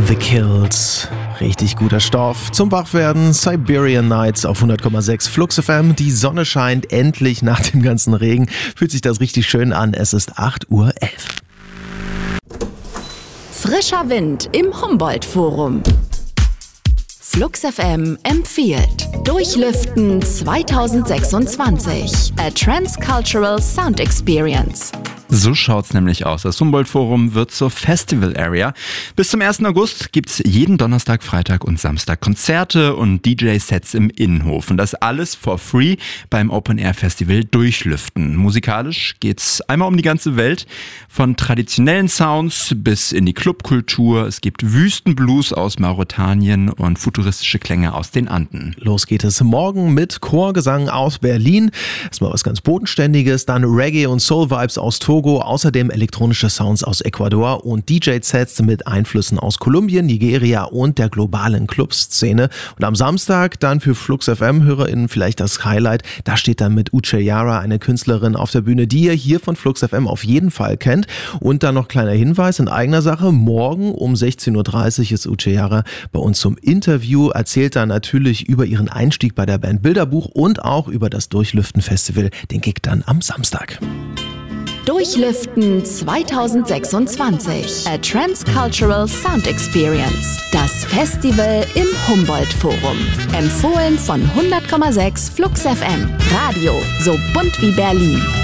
The Kills. Richtig guter Stoff. Zum Wachwerden Siberian Nights auf 100,6 Flux FM. Die Sonne scheint endlich nach dem ganzen Regen. Fühlt sich das richtig schön an. Es ist 8:11 Uhr. Frischer Wind im Humboldt-Forum. Flux FM empfiehlt Durchlüften 2026. A Transcultural Sound Experience. So schaut's nämlich aus. Das Humboldt-Forum wird zur Festival Area. Bis zum 1. August gibt's jeden Donnerstag, Freitag und Samstag Konzerte und DJ-Sets im Innenhof. Und das alles for free beim Open-Air-Festival Durchlüften. Musikalisch geht's einmal um die ganze Welt. Von traditionellen Sounds bis in die Clubkultur. Es gibt Wüstenblues aus Mauretanien und futuristische Klänge aus den Anden. Los geht es morgen mit Chorgesang aus Berlin. Erstmal was ganz Bodenständiges, dann Reggae und Soul-Vibes aus Togo. Außerdem elektronische Sounds aus Ecuador und DJ-Sets mit Einflüssen aus Kolumbien, Nigeria und der globalen Clubszene. Und am Samstag dann für Flux FM-HörerInnen vielleicht das Highlight. Da steht dann mit Uche Yara eine Künstlerin auf der Bühne, die ihr hier von Flux FM auf jeden Fall kennt. Und dann noch kleiner Hinweis in eigener Sache. Morgen um 16:30 Uhr ist Uche Yara bei uns zum Interview. Erzählt dann natürlich über ihren Einstieg bei der Band Bilderbuch und auch über das Durchlüften-Festival. Den Gig dann am Samstag. Durchlüften 2026. A Transcultural Sound Experience. Das Festival im Humboldt-Forum. Empfohlen von 100,6 Flux FM. Radio so bunt wie Berlin.